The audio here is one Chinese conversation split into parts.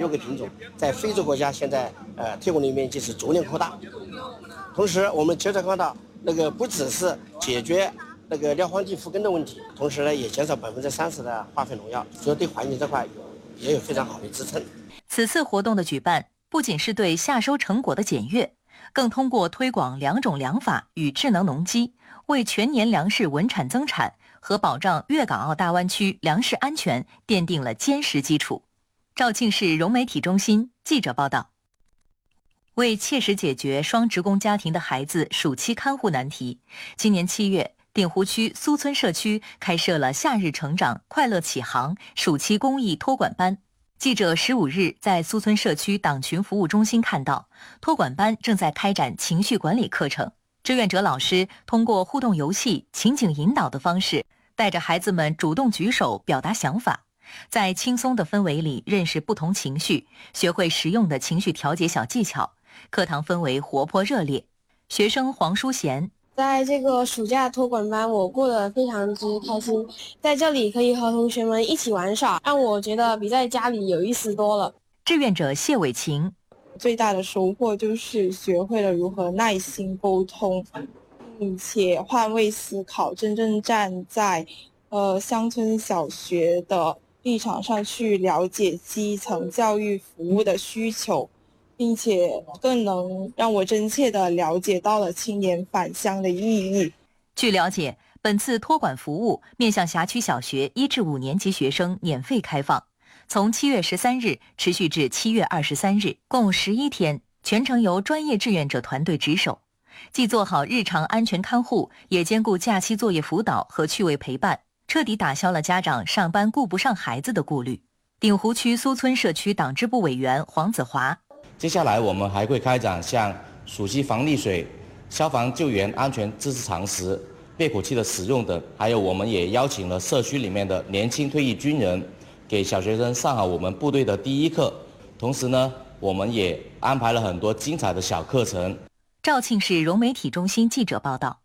6个品种，在非洲国家现在推广的面积是逐年扩大。同时，我们接着看到那个不只是解决那个廖荒地复耕的问题，同时呢也减少30%的化肥农药，所以对环境这块也有非常好的支撑。 此次活动的举办，不仅是对夏收成果的检阅，更通过推广2种粮法与智能农机，为全年粮食稳产增产和保障粤港澳大湾区粮食安全奠定了坚实基础。肇庆市融媒体中心记者报道。为切实解决双职工家庭的孩子暑期看护难题，今年7月，鼎湖区苏村社区开设了夏日成长快乐启航暑期公益托管班。记者15日在苏村社区党群服务中心看到，托管班正在开展情绪管理课程。志愿者老师通过互动游戏、情景引导的方式，带着孩子们主动举手表达想法，在轻松的氛围里认识不同情绪，学会实用的情绪调节小技巧。课堂氛围活泼热烈。学生黄淑贤在这个暑假托管班，我过得非常之开心，在这里可以和同学们一起玩耍，让我觉得比在家里有意思多了。 志愿者谢伟晴最大的收获就是学会了如何耐心沟通，并且换位思考，真正站在乡村小学的立场上去了解基层教育服务的需求，并且更能让我真切地了解到了青年返乡的意义。 据了解，本次托管服务面向辖区小学1至5年级学生免费开放，从7月13日持续至7月23日，共11天，全程由专业志愿者团队值守，既做好日常安全看护，也兼顾假期作业辅导和趣味陪伴，彻底打消了家长上班顾不上孩子的顾虑。鼎湖区苏村社区党支部委员黄子华接下来我们还会开展像暑期防溺水、消防救援安全知识常识、灭火器的使用等，还有我们也邀请了社区里面的年轻退役军人，给小学生上好我们部队的第一课。同时呢，我们也安排了很多精彩的小课程。 肇庆市融媒体中心记者报道。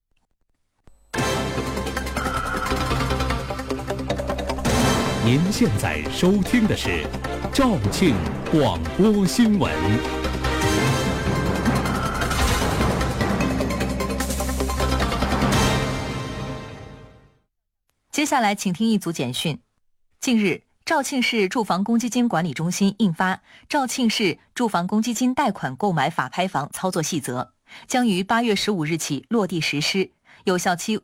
您现在收听的是肇庆广播新闻。 接下来请听一组简讯。近日，肇庆市住房公积金管理中心印发《肇庆市住房公积金贷款购买法拍房操作细则》，将于8月15日起落地实施，有效期